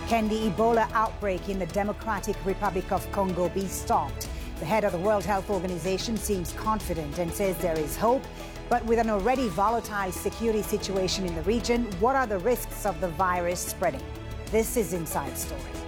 Can the Ebola outbreak in the Democratic Republic of Congo be stopped? The head of the World Health Organization seems confident and says there is hope. But with an already volatile security situation in the region, what are the risks of the virus spreading? This is Inside Story.